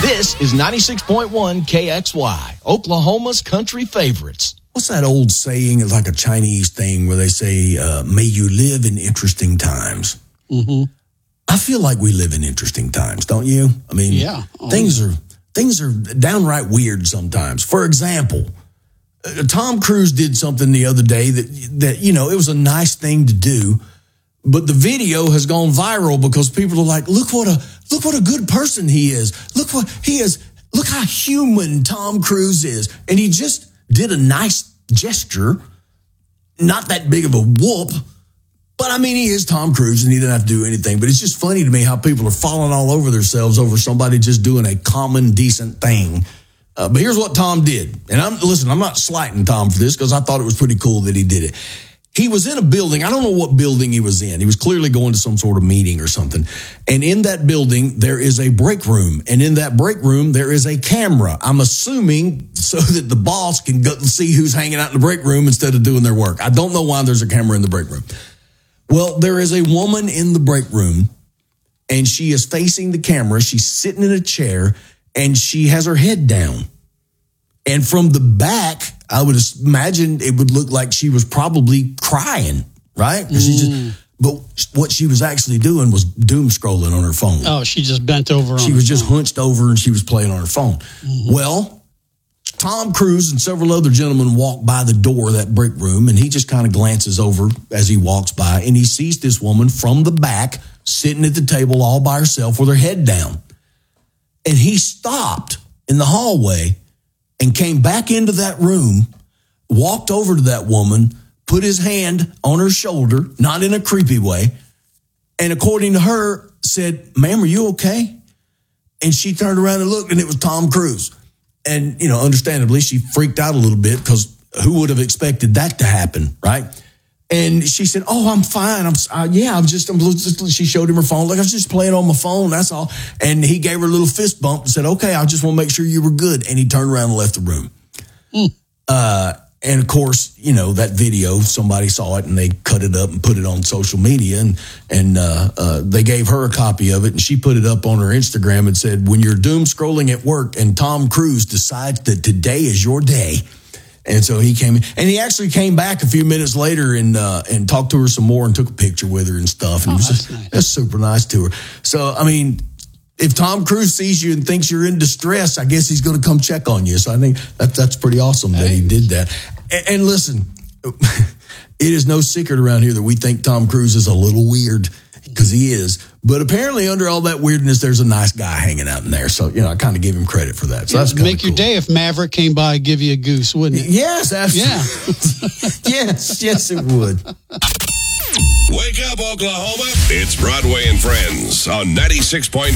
This is 96.1 KXY, Oklahoma's country favorites. What's that old saying? It's like a Chinese thing where they say, may you live in interesting times. Mm-hmm. I feel like we live in interesting times, don't you? I mean, yeah. Things are downright weird sometimes. For example, Tom Cruise did something the other day that it was a nice thing to do, but the video has gone viral because people are like, look what a good person he is. Look what he is. Look how human Tom Cruise is. And he just did a nice gesture, not that big of a whoop, but I mean, he is Tom Cruise and he didn't have to do anything. But it's just funny to me how people are falling all over themselves over somebody just doing a common, decent thing. But here's what Tom did. And I'm not slighting Tom for this because I thought it was pretty cool that he did it. He was in a building. I don't know what building he was in. He was clearly going to some sort of meeting or something. And in that building, there is a break room. And in that break room, there is a camera. I'm assuming so that the boss can go see who's hanging out in the break room instead of doing their work. I don't know why there's a camera in the break room. Well, there is a woman in the break room, and she is facing the camera. She's sitting in a chair, and she has her head down. And from the back, I would imagine it would look like she was probably crying, right? But what she was actually doing was doom scrolling on her phone. Oh, she just bent over on She was just hunched over and she was playing on her phone. Mm-hmm. Well, Tom Cruise and several other gentlemen walk by the door of that break room, and he just kind of glances over as he walks by, and he sees this woman from the back sitting at the table all by herself with her head down. And he stopped in the hallway and came back into that room, walked over to that woman, put his hand on her shoulder, not in a creepy way, and according to her, said, "Ma'am, are you okay?" And she turned around and looked, and it was Tom Cruise. And, understandably, she freaked out a little bit because who would have expected that to happen, right? And she said, "Oh, I'm fine. She showed him her phone. Like, I was just playing on my phone. That's all." And he gave her a little fist bump and said, "Okay, I just want to make sure you were good." And he turned around and left the room. And of course, that video, somebody saw it and they cut it up and put it on social media and they gave her a copy of it and she put it up on her Instagram and said, "When you're doom scrolling at work and Tom Cruise decides that today is your day." And so he came in, and he actually came back a few minutes later and talked to her some more and took a picture with her and stuff. And that's super nice to her. So, I mean, if Tom Cruise sees you and thinks you're in distress, I guess he's going to come check on you. So I think that's pretty awesome that he did that. And listen, it is no secret around here that we think Tom Cruise is a little weird, because he is. But apparently under all that weirdness, there's a nice guy hanging out in there. So, I kind of give him credit for that. So that's kind of make your day if Maverick came by and give you a goose, wouldn't it? Yes, absolutely. Yeah. yes, it would. Wake up, Oklahoma. It's Broadway and Friends on 96.1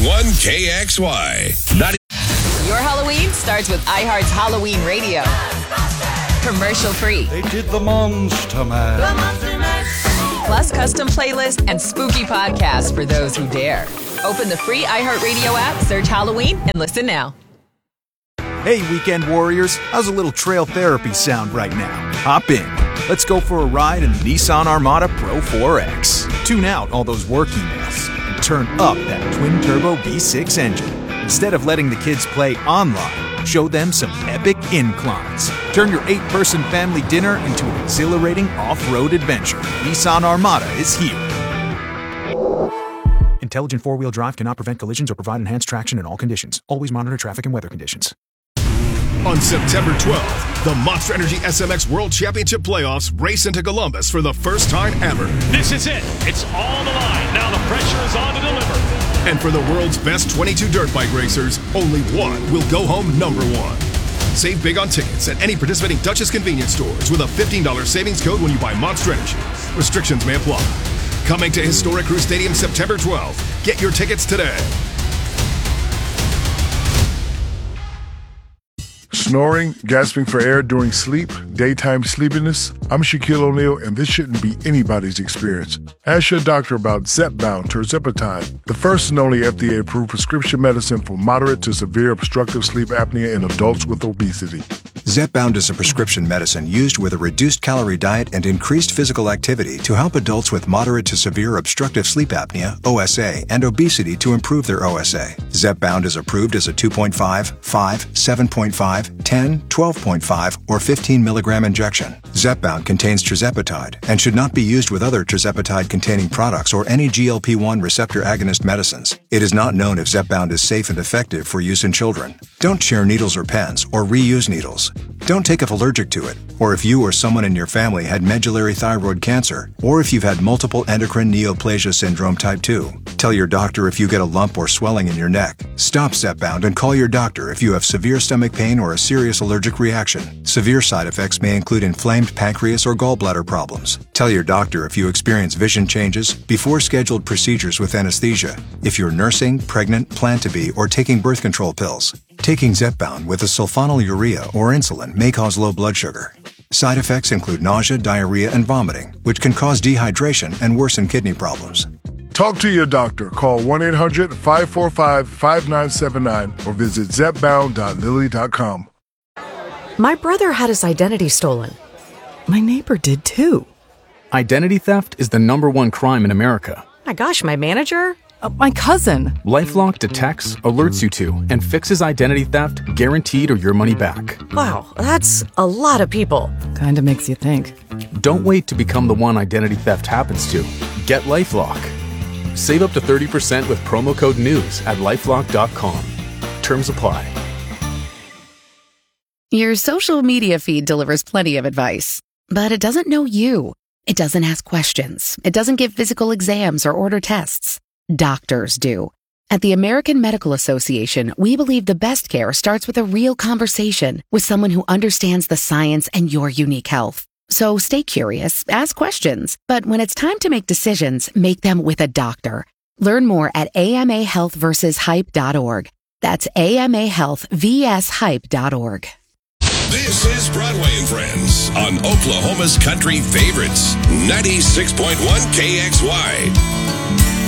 KXY. Your Halloween starts with iHeart's Halloween Radio. Commercial free. They did the Monster Mash. Plus custom playlists and spooky podcasts for those who dare. Open the free iHeartRadio app, search Halloween, and listen now. Hey, weekend warriors. How's a little trail therapy sound right now? Hop in. Let's go for a ride in the Nissan Armada Pro 4X. Tune out all those work emails and turn up that twin-turbo V6 engine. Instead of letting the kids play online, show them some epic inclines. Turn your 8-person family dinner into an exhilarating off-road adventure. Nissan Armada is here. Intelligent four-wheel drive cannot prevent collisions or provide enhanced traction in all conditions. Always monitor traffic and weather conditions. On September 12th, the Monster Energy SMX World Championship Playoffs race into Columbus for the first time ever. This is it. It's all the line. Now the pressure is on to deliver. And for the world's best 22 dirt bike racers, only one will go home number one. Save big on tickets at any participating Dutchess convenience stores with a $15 savings code when you buy Monster Energy. Restrictions may apply. Coming to Historic Crew Stadium September 12th. Get your tickets today. Snoring, gasping for air during sleep, daytime sleepiness? I'm Shaquille O'Neal, and this shouldn't be anybody's experience. Ask your doctor about Zepbound tirzepatide, the first and only FDA-approved prescription medicine for moderate to severe obstructive sleep apnea in adults with obesity. Zepbound is a prescription medicine used with a reduced calorie diet and increased physical activity to help adults with moderate to severe obstructive sleep apnea, OSA, and obesity to improve their OSA. Zepbound is approved as a 2.5, 5, 7.5, 10, 12.5, or 15 milligram injection. Zepbound contains tirzepatide and should not be used with other tirzepatide-containing products or any GLP-1 receptor agonist medicines. It is not known if Zepbound is safe and effective for use in children. Don't share needles or pens or reuse needles. Don't take if allergic to it, or if you or someone in your family had medullary thyroid cancer, or if you've had multiple endocrine neoplasia syndrome type 2. Tell your doctor if you get a lump or swelling in your neck. Stop Zepbound and call your doctor if you have severe stomach pain or a serious allergic reaction. Severe side effects may include inflamed pancreas or gallbladder problems. Tell your doctor if you experience vision changes before scheduled procedures with anesthesia, if you're nursing, pregnant, plan to be, or taking birth control pills. Taking Zepbound with a sulfonylurea or insulin may cause low blood sugar. Side effects include nausea, diarrhea, and vomiting, which can cause dehydration and worsen kidney problems. Talk to your doctor. Call 1-800-545-5979 or visit zepbound.lilly.com. My brother had his identity stolen. My neighbor did too. Identity theft is the #1 crime in America. My gosh, my manager? My cousin. LifeLock detects, alerts you to, and fixes identity theft guaranteed or your money back. Wow, that's a lot of people. Kinda makes you think. Don't wait to become the one identity theft happens to. Get LifeLock. Save up to 30% with promo code NEWS at LifeLock.com. Terms apply. Your social media feed delivers plenty of advice, but it doesn't know you. It doesn't ask questions. It doesn't give physical exams or order tests. Doctors do. At the American Medical Association, we believe the best care starts with a real conversation with someone who understands the science and your unique health. So stay curious, ask questions, but when it's time to make decisions, make them with a doctor. Learn more at amahealthversushype.org. That's amahealthvshype.org. This is Broadway and Friends on Oklahoma's Country Favorites, 96.1 KXY.